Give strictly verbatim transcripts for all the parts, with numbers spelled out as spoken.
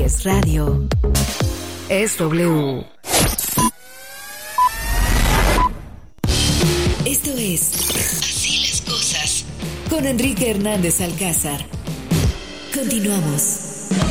Es radio. Es W. Esto es Así las cosas con Enrique Hernández Alcázar. Continuamos.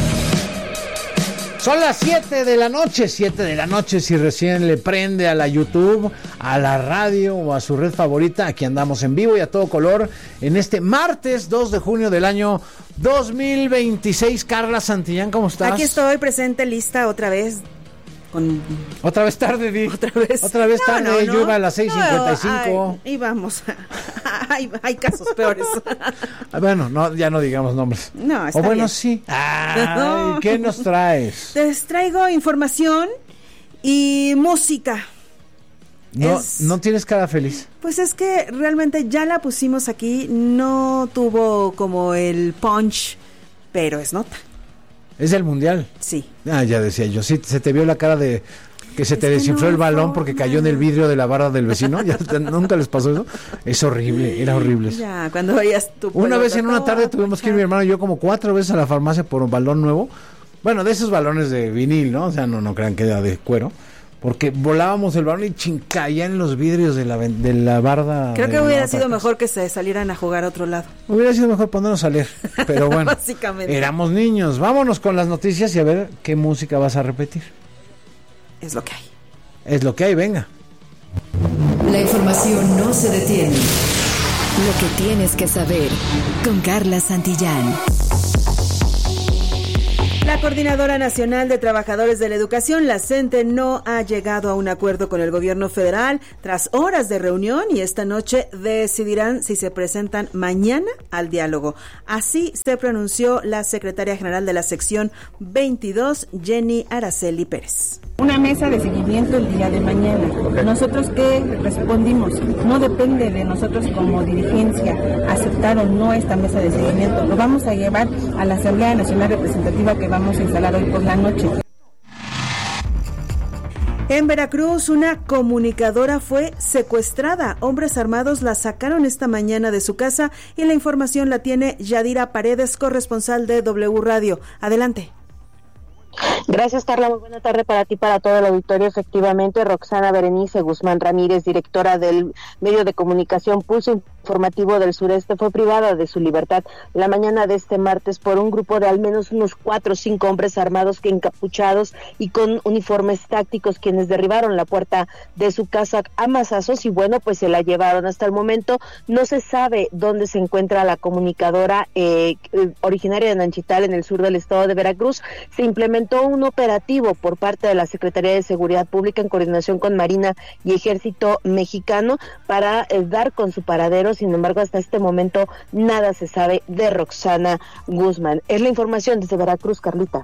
Son las siete de la noche, siete de la noche si recién le prende a la YouTube, a la radio o a su red favorita. Aquí andamos en vivo y a todo color en este martes dos de junio del año dos mil veintiséis. Carla Santillán, ¿cómo estás? Aquí estoy presente, lista otra vez. Con... Otra vez tarde, Di. Otra vez. Otra vez no, tarde, no, no. yo iba a las seis cincuenta y cinco. No, y vamos. hay, hay casos peores. Bueno, no, ya no digamos nombres. No, está O bueno, bien. sí. Ay, ¿qué nos traes? Les traigo información y música. No, Es- no tienes cara feliz. Pues es que realmente ya la pusimos aquí, no tuvo como el punch, pero es nota. Es del mundial. Sí. Ah, ya decía yo, sí, se te vio la cara de que se Es te que desinfló no el hay balón forma. porque cayó en el vidrio de la barra del vecino. ¿Ya te- nunca les pasó eso? Es horrible, era horrible. eso. Ya, cuando veías tu Una vez pelota en una toda tarde tuvimos que ir mi hermano y yo como cuatro veces a la farmacia por un balón nuevo. Bueno, de esos balones de vinil, ¿no? O sea, no, no crean que era de cuero. Porque volábamos el balón y chincaía en los vidrios de la, ven- de la barda. Creo de que la hubiera otra sido casa. mejor que se salieran a jugar a otro lado. Hubiera sido mejor ponernos a leer, pero bueno. Básicamente. Éramos niños. Vámonos con las noticias y a ver qué música vas a repetir. Es lo que hay. Es lo que hay, venga. La información no se detiene. Lo que tienes que saber con Carla Santillán. La Coordinadora Nacional de Trabajadores de la Educación, la CENTE, no ha llegado a un acuerdo con el gobierno federal tras horas de reunión y esta noche decidirán si se presentan mañana al diálogo. Así se pronunció la secretaria general de la sección veintidós, Jenny Araceli Pérez. Una mesa de seguimiento el día de mañana. ¿Nosotros qué respondimos? No depende de nosotros como dirigencia aceptar o no esta mesa de seguimiento. Lo vamos a llevar a la Asamblea Nacional Representativa que vamos a instalar hoy por la noche. En Veracruz, una comunicadora fue secuestrada. Hombres armados la sacaron esta mañana de su casa y la información la tiene Yadira Paredes, corresponsal de W Radio. Adelante. Gracias, Carla. Muy buena tarde para ti, para todo el auditorio. Efectivamente, Roxana Berenice Guzmán Ramírez, directora del medio de comunicación Pulso Informativo del Sureste, fue privada de su libertad la mañana de este martes por un grupo de al menos unos cuatro o cinco hombres armados que encapuchados y con uniformes tácticos, quienes derribaron la puerta de su casa a mazazos y bueno, pues se la llevaron. Hasta el momento no se sabe dónde se encuentra la comunicadora eh, originaria de Nanchital, en el sur del estado de Veracruz. Se implementó un operativo por parte de la Secretaría de Seguridad Pública en coordinación con Marina y Ejército Mexicano para eh, dar con su paradero. Sin embargo, hasta este momento nada se sabe de Roxana Guzmán. Es la información desde Veracruz, Carlita.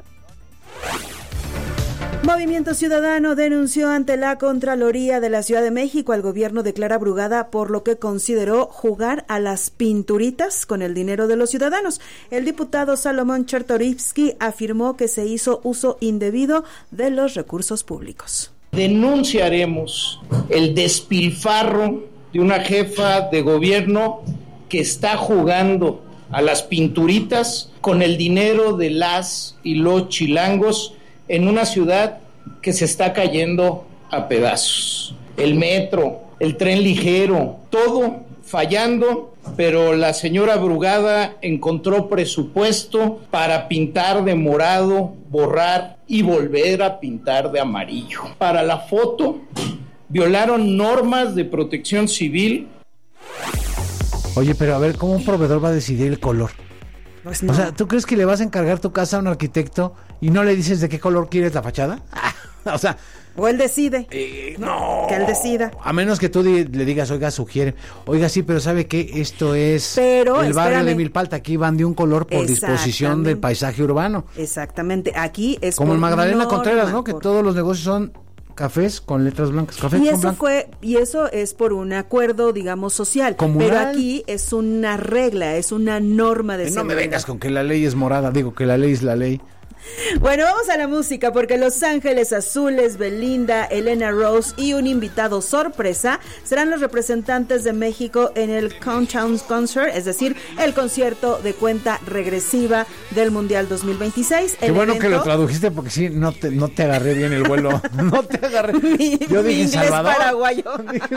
Movimiento Ciudadano denunció ante la Contraloría de la Ciudad de México al gobierno de Clara Brugada por lo que consideró jugar a las pinturitas con el dinero de los ciudadanos. El diputado Salomón Chertorivsky afirmó que se hizo uso indebido de los recursos públicos. Denunciaremos el despilfarro de una jefa de gobierno que está jugando a las pinturitas con el dinero de las y los chilangos en una ciudad que se está cayendo a pedazos. El metro, el tren ligero, todo fallando, pero la señora Brugada encontró presupuesto para pintar de morado, borrar y volver a pintar de amarillo. Para la foto, violaron normas de protección civil. Oye, pero a ver, ¿cómo un proveedor va a decidir el color? Pues no. O sea, ¿tú crees que le vas a encargar tu casa a un arquitecto y no le dices de qué color quieres la fachada? O sea, O él decide. eh, no. Que él decida. A menos que tú di- le digas, oiga, sugiere. Oiga, sí, pero ¿sabe qué? Esto es Pero, el barrio espérame. de Milpalta. Aquí van de un color por disposición del Exactamente. paisaje urbano. Exactamente. Aquí es Como por en Magdalena norma, Contreras, ¿no? Que por- todos los negocios son cafés con letras blancas. Café Y con eso blanco. fue, y eso es por un acuerdo, digamos, social. Comunal. Pero aquí es una regla, es una norma de Eh, No seguridad. me vengas con que la ley es morada. Digo que la ley es la ley. Bueno, vamos a la música porque Los Ángeles Azules, Belinda, Elena Rose y un invitado sorpresa serán los representantes de México en el Countdown Concert, es decir, el concierto de cuenta regresiva del Mundial dos mil veintiséis. Qué bueno evento... que lo tradujiste porque sí, no te, no te agarré bien el vuelo. No te agarré. Mi, Yo mi dije inglés Salvador. Paraguayo.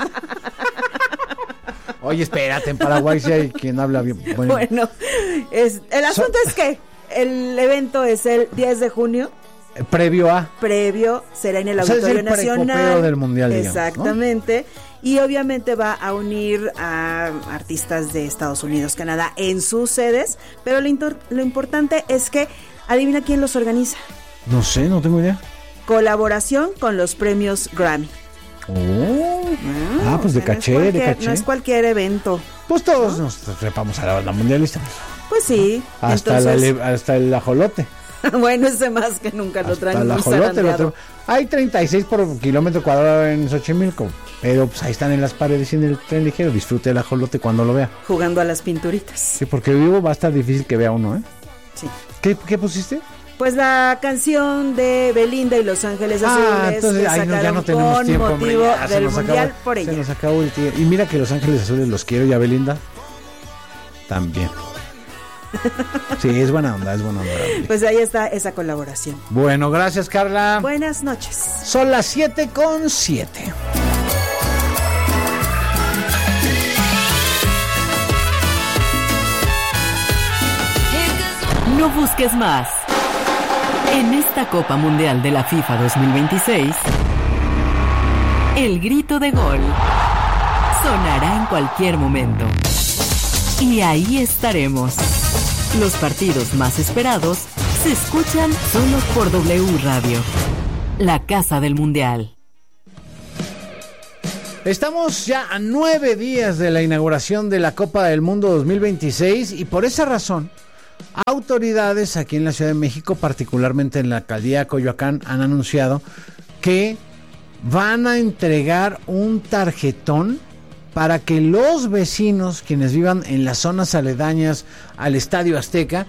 Oye, espérate, en Paraguay sí hay quien habla bien. Bueno, bueno es, el asunto so... es que el evento es el diez de junio. Previo a. Previo, será en el o sea, Auditorio es el Nacional. Del mundial, digamos, exactamente. ¿no? Y obviamente va a unir a artistas de Estados Unidos, Canadá en sus sedes. Pero lo, intor- lo importante es que, adivina quién los organiza. No sé, no tengo idea. Colaboración con los premios Grammy. Oh. Ah, ah pues de caché, no cualquier, de caché. No es cualquier evento. Pues todos ¿no? nos trepamos a la banda mundialista. Pues sí. Hasta, entonces... la, hasta el ajolote. Bueno, ese más que nunca lo traen. El ajolote lo traen. Hay treinta y seis por kilómetro cuadrado en Xochimilco, pero pues ahí están en las paredes y en el tren ligero. Disfrute el ajolote cuando lo vea. Jugando a las pinturitas. Sí, porque vivo va a estar difícil que vea uno, ¿eh? Sí. ¿Qué, qué pusiste? Pues la canción de Belinda y Los Ángeles Azules. Ah, entonces, que ay, no, ya no tenemos con tiempo, motivo hombre, ya, del Mundial acabó, por ella. Se nos acabó el tiempo. Y mira que Los Ángeles Azules los quiero y a Belinda también. Sí, es buena onda, es buena onda. Pues ahí está esa colaboración. Bueno, gracias, Carla. Buenas noches. Son las siete con siete. No busques más. En esta Copa Mundial de la FIFA dos mil veintiséis, el grito de gol sonará en cualquier momento. Y ahí estaremos. Los partidos más esperados se escuchan solo por W Radio, la casa del Mundial. Estamos ya a nueve días de la inauguración de la Copa del Mundo dos mil veintiséis y por esa razón, autoridades aquí en la Ciudad de México, particularmente en la alcaldía de Coyoacán, han anunciado que van a entregar un tarjetón para que los vecinos, quienes vivan en las zonas aledañas al Estadio Azteca,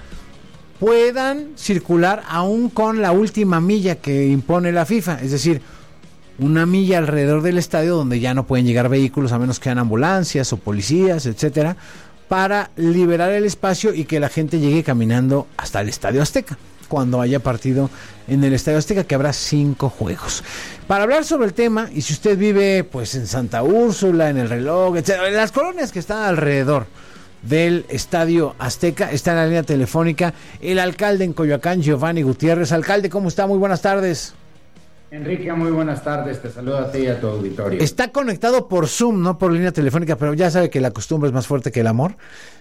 puedan circular aún con la última milla que impone la FIFA, es decir, una milla alrededor del estadio donde ya no pueden llegar vehículos a menos que sean ambulancias o policías, etcétera, para liberar el espacio y que la gente llegue caminando hasta el Estadio Azteca cuando haya partido en el Estadio Azteca, que habrá cinco juegos. Para hablar sobre el tema, y si usted vive pues en Santa Úrsula, en El Reloj, etcétera, en las colonias que están alrededor del Estadio Azteca, está en la línea telefónica el alcalde en Coyoacán, Giovanni Gutiérrez. Alcalde, ¿cómo está? Muy buenas tardes. Enrique, muy buenas tardes, te saludo a ti y a tu auditorio. Está conectado por Zoom, no por línea telefónica, pero ya sabe que la costumbre es más fuerte que el amor.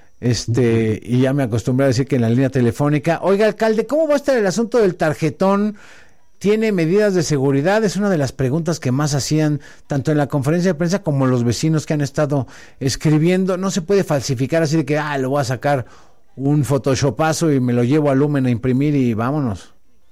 Este, y ya me acostumbré a decir que en la línea telefónica. Oiga, alcalde, ¿cómo va a estar el asunto del tarjetón? ¿Tiene medidas de seguridad? Es una de las preguntas que más hacían tanto en la conferencia de prensa como los vecinos que han estado escribiendo. No se puede falsificar así de que, ah, lo voy a sacar un photoshopazo y me lo llevo a Lumen a imprimir y vámonos.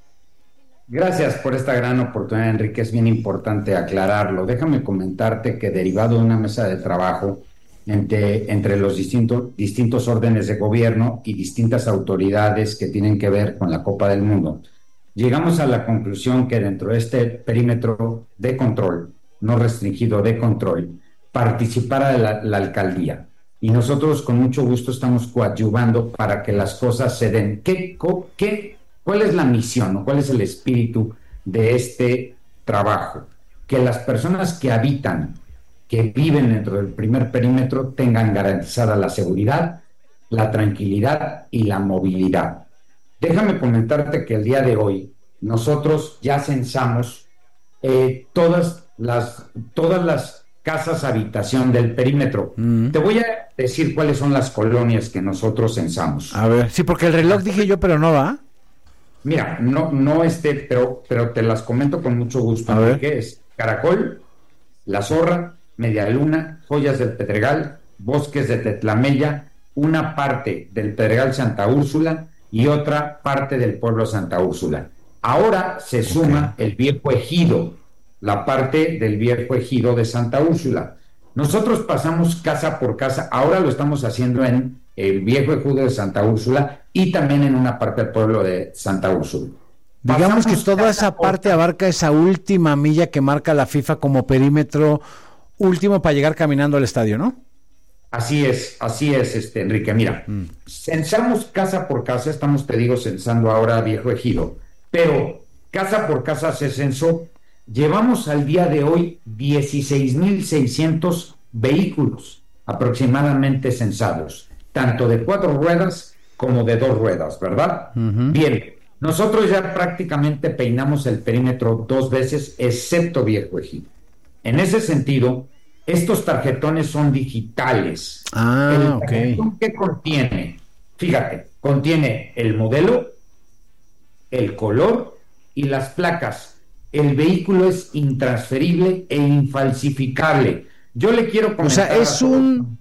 Gracias por esta gran oportunidad, Enrique. Es bien importante aclararlo. Déjame comentarte que derivado de una mesa de trabajo entre, entre los distintos, distintos órdenes de gobierno y distintas autoridades que tienen que ver con la Copa del Mundo, llegamos a la conclusión que dentro de este perímetro de control, no restringido de control, participara la, la alcaldía. Y nosotros con mucho gusto estamos coadyuvando para que las cosas se den. ¿Qué, qué, ¿Cuál es la misión o cuál es el espíritu de este trabajo? Que las personas que habitan, que viven dentro del primer perímetro, tengan garantizada la seguridad, la tranquilidad y la movilidad. Déjame comentarte que el día de hoy nosotros ya censamos eh, todas las todas las casas habitación del perímetro. Mm. Te voy a decir cuáles son las colonias que nosotros censamos. A ver, sí, porque el reloj dije yo, pero no va. Mira, no, no este, pero, pero te las comento con mucho gusto. A ver. ¿Qué es? Caracol, La Zorra, Media Luna, Joyas del Pedregal, Bosques de Tetlamella, una parte del Pedregal Santa Úrsula y otra parte del pueblo Santa Úrsula. Ahora se suma okay. el Viejo Ejido, la parte del Viejo Ejido de Santa Úrsula. Nosotros pasamos casa por casa, ahora lo estamos haciendo en el Viejo Ejido de Santa Úrsula y también en una parte del pueblo de Santa Úrsula. Digamos Pasamos que toda casa esa por parte casa. abarca esa última milla que marca la FIFA como perímetro último para llegar caminando al estadio, ¿no? Así es, así es, este Enrique. Mira, mm. censamos casa por casa, estamos, te digo, censando ahora Viejo Ejido, pero casa por casa se censó. Llevamos al día de hoy dieciséis mil seiscientos vehículos aproximadamente censados, tanto de cuatro ruedas como de dos ruedas, ¿verdad? Uh-huh. Bien, nosotros ya prácticamente peinamos el perímetro dos veces, excepto Viejo Ejido. En ese sentido, estos tarjetones son digitales. Ah, el tarjetón ok. que contiene, fíjate, contiene el modelo, el color y las placas. El vehículo es intransferible e infalsificable. Yo le quiero comentar... O sea, es un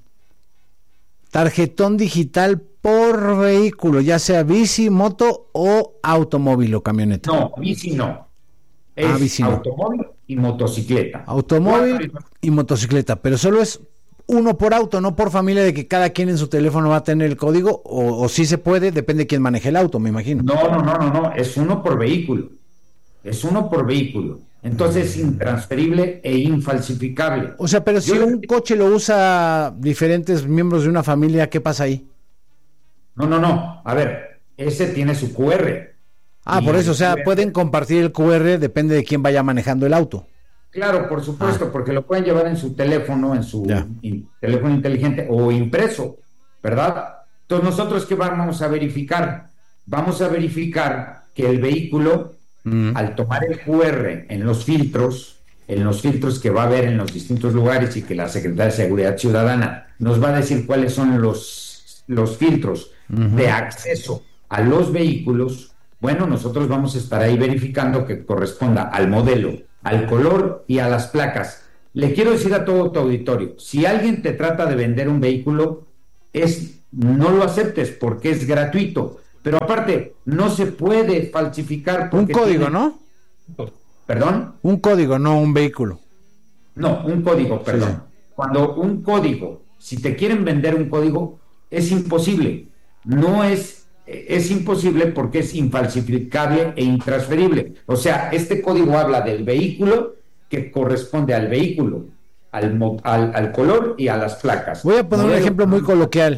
tarjetón digital por vehículo, ya sea bici, moto o automóvil o camioneta. No, bici no. Es ah, bici no. automóvil y motocicleta. Automóvil Cuatro. y motocicleta, pero solo es uno por auto, no por familia, de que cada quien en su teléfono va a tener el código, o, o sí se puede, depende de quién maneje el auto, me imagino. No, no, no, no, no, es uno por vehículo. Es uno por vehículo. Entonces es intransferible e infalsificable. O sea, pero si Yo un le... coche lo usa diferentes miembros de una familia, ¿qué pasa ahí? No, no, no. A ver, ese tiene su cu erre. Ah, por eso, o sea, cu erre... pueden compartir el cu erre, depende de quién vaya manejando el auto. Claro, por supuesto, ah. porque lo pueden llevar en su teléfono, en su in, teléfono inteligente o impreso, ¿verdad? Entonces, ¿nosotros qué vamos a verificar? Vamos a verificar que el vehículo, mm. al tomar el cu erre en los filtros, en los filtros que va a haber en los distintos lugares y que la Secretaría de Seguridad Ciudadana nos va a decir cuáles son los, los filtros uh-huh. de acceso a los vehículos, bueno, nosotros vamos a estar ahí verificando que corresponda al modelo, al color y a las placas. Le quiero decir a todo tu auditorio, si alguien te trata de vender un vehículo, es no lo aceptes porque es gratuito, pero aparte no se puede falsificar. Un código, tiene... ¿no? ¿Perdón? Un código, no un vehículo. No, un código, perdón. Sí. Cuando un código, si te quieren vender un código, es imposible. No es, es imposible porque es infalsificable e intransferible. O sea, este código habla del vehículo que corresponde al vehículo, al, al, al color y a las placas. Voy a poner Modelo. un ejemplo muy coloquial.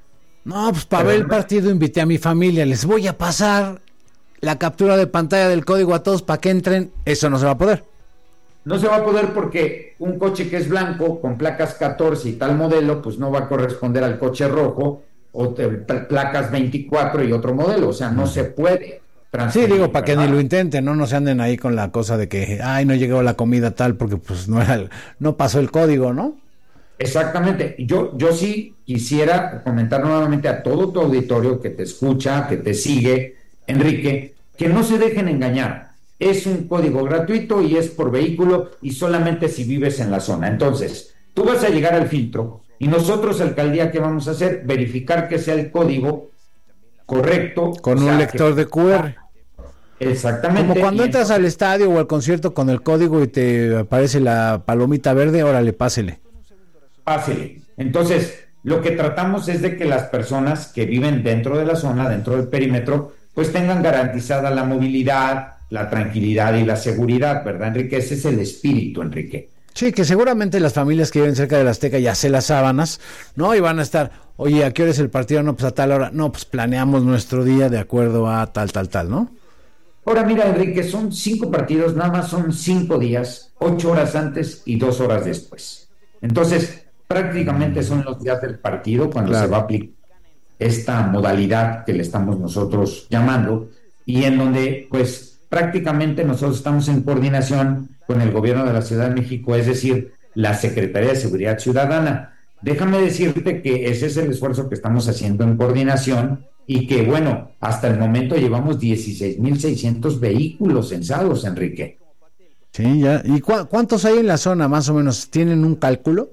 No, pues para ver el partido invité a mi familia, les voy a pasar la captura de pantalla del código a todos para que entren. Eso no se va a poder. No se va a poder porque un coche que es blanco con placas catorce y tal modelo, pues no va a corresponder al coche rojo o te, placas veinticuatro y otro modelo. O sea, no se puede transferir. Sí, digo, para que ni lo intenten, no no se anden ahí con la cosa de que, ay, no llegó la comida tal porque pues no era el, no pasó el código, ¿no? Exactamente. Yo, yo sí quisiera comentar nuevamente a todo tu auditorio que te escucha, que te sigue, Enrique, que no se dejen engañar. Es un código gratuito y es por vehículo y solamente si vives en la zona. Entonces, tú vas a llegar al filtro y nosotros, alcaldía, ¿qué vamos a hacer? Verificar que sea el código correcto. Con un lector de cu erre. Exactamente. Como cuando entras al estadio o al concierto con el código y te aparece la palomita verde, órale, pásele. Pásele. Entonces, lo que tratamos es de que las personas que viven dentro de la zona, dentro del perímetro, pues tengan garantizada la movilidad, la tranquilidad y la seguridad, ¿verdad, Enrique? Ese es el espíritu, Enrique. Sí, que seguramente las familias que viven cerca de la Azteca ya se las sábanas, ¿no? Y van a estar, oye, ¿a qué hora es el partido? No, pues a tal hora. No, pues planeamos nuestro día de acuerdo a tal, tal, tal, ¿no? Ahora mira, Enrique, son cinco partidos, nada más son cinco días, ocho horas antes y dos horas después. Entonces, prácticamente son los días del partido cuando claro. se va a aplicar esta modalidad que le estamos nosotros llamando, y en donde, pues, prácticamente nosotros estamos en coordinación con el gobierno de la Ciudad de México, es decir, la Secretaría de Seguridad Ciudadana. Déjame decirte que ese es el esfuerzo que estamos haciendo en coordinación y que, bueno, hasta el momento llevamos dieciséis mil seiscientos vehículos censados, Enrique. Sí, ya. ¿Y cu- cuántos hay en la zona, más o menos? ¿Tienen un cálculo?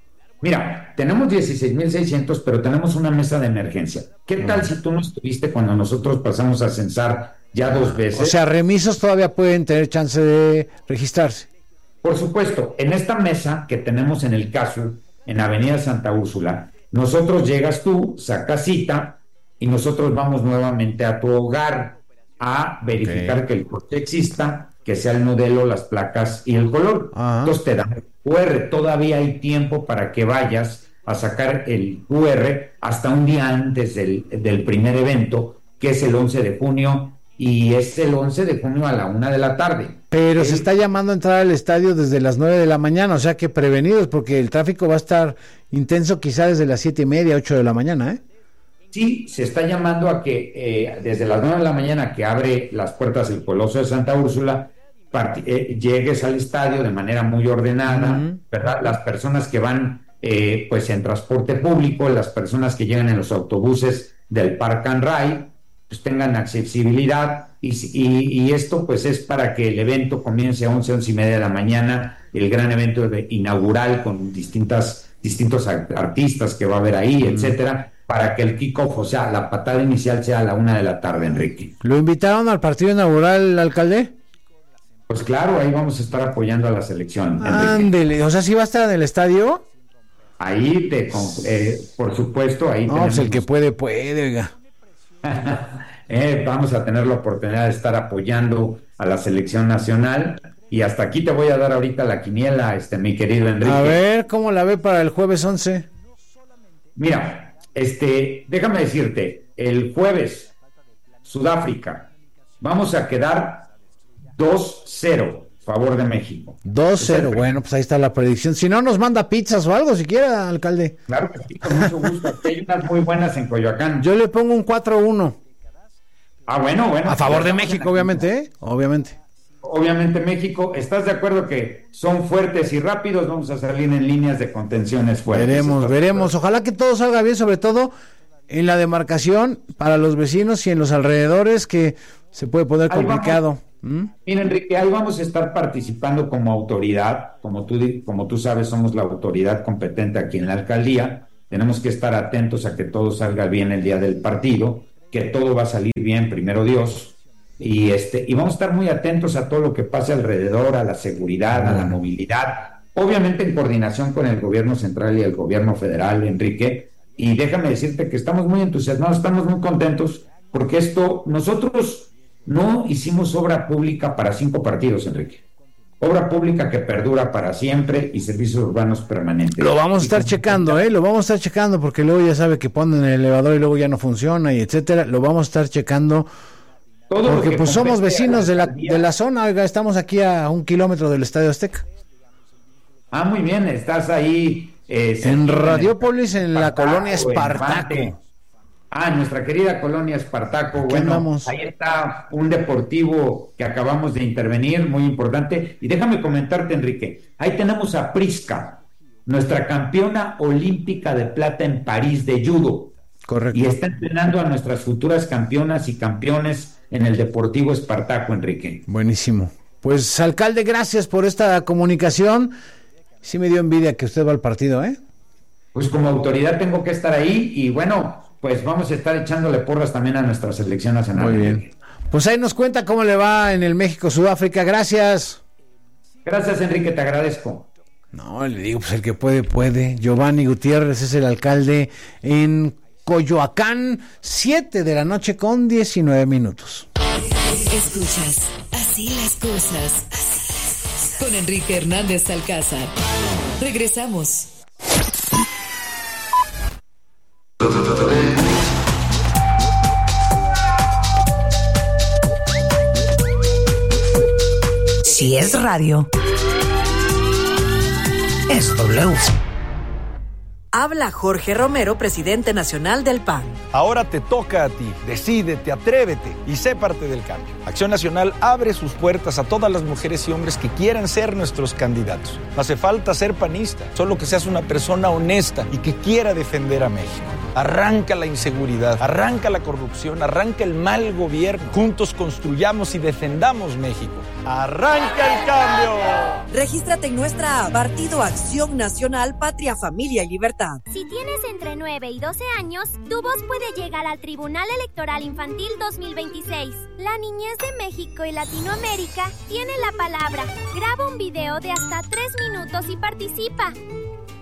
Mira, tenemos dieciséis mil seiscientos, pero tenemos una mesa de emergencia. ¿Qué tal si tú no estuviste cuando nosotros pasamos a censar ya dos veces? O sea, remisos todavía pueden tener chance de registrarse. Por supuesto, en esta mesa que tenemos en el caso, en Avenida Santa Úrsula, nosotros llegas tú, sacas cita y nosotros vamos nuevamente a tu hogar. a verificar okay. que el coche exista, que sea el modelo, las placas y el color. Ajá. Entonces te dan el Q R, todavía hay tiempo para que vayas a sacar el Q R hasta un día antes del, del primer evento, que es el once de junio, y es el once de junio a la una de la tarde. Pero el... se está llamando a entrar al estadio desde las nueve de la mañana, o sea que prevenidos, porque el tráfico va a estar intenso quizá desde las siete y media, ocho de la mañana, ¿eh? Sí, se está llamando a que eh, desde las nueve de la mañana, que abre las puertas el Coloso de Santa Úrsula, part- eh, llegues al estadio de manera muy ordenada, uh-huh. ¿verdad? Las personas que van eh, pues en transporte público, las personas que llegan en los autobuses del Park and Ride, pues tengan accesibilidad, y, y, y esto pues es para que el evento comience a once, once y media de la mañana, el gran evento de, inaugural con distintas, distintos artistas que va a haber ahí, uh-huh. etcétera, para que el kickoff, o sea, la patada inicial sea a la una de la tarde, Enrique. ¿Lo invitaron al partido inaugural, alcalde? Pues claro, ahí vamos a estar apoyando a la selección. Ándele, o sea, ¿sí va a estar en el estadio? Ahí, te, eh, por supuesto, ahí. No, tenemos... pues el que puede, puede, oiga. eh, vamos a tener la oportunidad de estar apoyando a la selección nacional. Y hasta aquí te voy a dar ahorita la quiniela, este, mi querido Enrique. A ver, ¿cómo la ve para el jueves once? Mira... Este, déjame decirte, el jueves, Sudáfrica, vamos a quedar dos cero, favor de México. dos cero, bueno, pues ahí está la predicción. Si no, nos manda pizzas o algo, si quiere, alcalde. Claro que sí, con mucho gusto. Aquí hay unas muy buenas en Coyoacán. Yo le pongo un cuatro uno. Ah, bueno, bueno. A favor de México, obviamente, ¿eh? Obviamente. Obviamente México, ¿estás de acuerdo que son fuertes y rápidos? Vamos a salir en líneas de contenciones fuertes. Veremos, veremos. Ojalá que todo salga bien, sobre todo en la demarcación para los vecinos y en los alrededores, que se puede poner complicado. ¿Mm? Mira, Enrique, ahí vamos a estar participando como autoridad, como tú, como tú sabes, somos la autoridad competente aquí en la alcaldía. Tenemos que estar atentos a que todo salga bien el día del partido, que todo va a salir bien, primero Dios. Y este y vamos a estar muy atentos a todo lo que pase alrededor, a la seguridad, a la movilidad, obviamente en coordinación con el gobierno central y el gobierno federal, Enrique. Y déjame decirte que estamos muy entusiasmados, estamos muy contentos, porque esto, nosotros no hicimos obra pública para cinco partidos, Enrique. Obra pública que perdura para siempre y servicios urbanos permanentes. Lo vamos a estar checando, ¿eh? Lo vamos a estar checando, porque luego ya sabe que ponen el elevador y luego ya no funciona y etcétera. Lo vamos a estar checando. Todo porque pues somos vecinos de la, de la zona, oiga, estamos aquí a un kilómetro del Estadio Azteca. Ah, muy bien, estás ahí. Eh, en Radiópolis, en, en la colonia Espartaco. Ah, nuestra querida colonia Espartaco. Bueno, andamos? Ahí está un deportivo que acabamos de intervenir, muy importante. Y déjame comentarte, Enrique, ahí tenemos a Prisca, nuestra campeona olímpica de plata en París de judo. Correcto. Y está entrenando a nuestras futuras campeonas y campeones en el Deportivo Espartaco, Enrique. Buenísimo. Pues, alcalde, gracias por esta comunicación. Sí me dio envidia que usted va al partido, ¿eh? Pues como autoridad tengo que estar ahí y bueno, pues vamos a estar echándole porras también a nuestra selección nacional. Muy bien. Pues ahí nos cuenta cómo le va en el México-Sudáfrica. Gracias. Gracias, Enrique, te agradezco. No, le digo, pues el que puede, puede. Giovanni Gutiérrez es el alcalde en Coyoacán, siete de la noche con diecinueve minutos. Escuchas, así las cosas, así las cosas. Con Enrique Hernández Alcázar. Regresamos. Si es radio, es W. Habla Jorge Romero, presidente nacional del P A N. Ahora te toca a ti. Decídete, atrévete y sé parte del cambio. Acción Nacional abre sus puertas a todas las mujeres y hombres que quieran ser nuestros candidatos. No hace falta ser panista, solo que seas una persona honesta y que quiera defender a México. Arranca la inseguridad, arranca la corrupción, arranca el mal gobierno. Juntos construyamos y defendamos México. ¡Arranca el cambio! Regístrate en nuestra app Partido Acción Nacional, Patria, Familia y Libertad. Si tienes entre nueve y doce años, tu voz puede llegar al Tribunal Electoral Infantil dos mil veintiséis. La niñez de México y Latinoamérica tiene la palabra. Graba un video de hasta tres minutos y participa.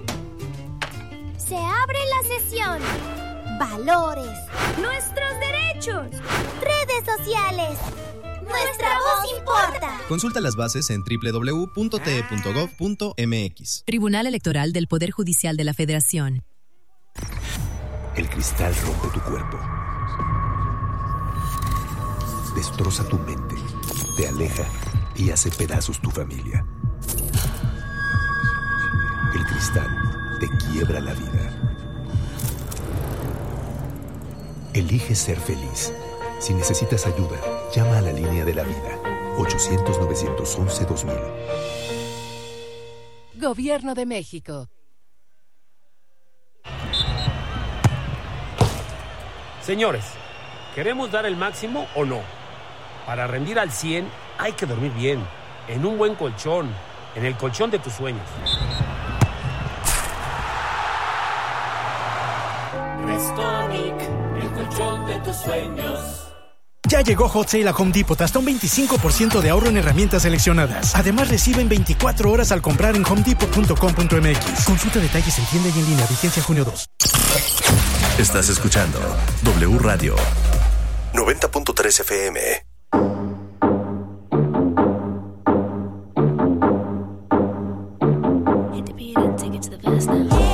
Se abre la sesión. Valores. Nuestros derechos. derechos. Redes sociales. Nuestra voz importa. Consulta las bases en doble u doble u doble u punto t e punto gov punto m x. Tribunal Electoral del Poder Judicial de la Federación. El cristal rompe tu cuerpo. Destroza tu mente. Te aleja y hace pedazos tu familia. El cristal te quiebra la vida. Elige ser feliz. Si necesitas ayuda, llama a la línea de la vida. ochocientos, novecientos once, dos mil. Gobierno de México. Señores, ¿queremos dar el máximo o no? Para rendir al cien hay que dormir bien, en un buen colchón, en el colchón de tus sueños. Restonic, el colchón de tus sueños. Ya llegó Hot Sale a Home Depot, hasta un veinticinco por ciento de ahorro en herramientas seleccionadas. Además, reciben veinticuatro horas al comprar en home depot punto com punto m x. Consulta detalles en tienda y en línea, vigencia junio dos. Estás escuchando W Radio noventa punto tres F M. Hit the beat and take it to the past now.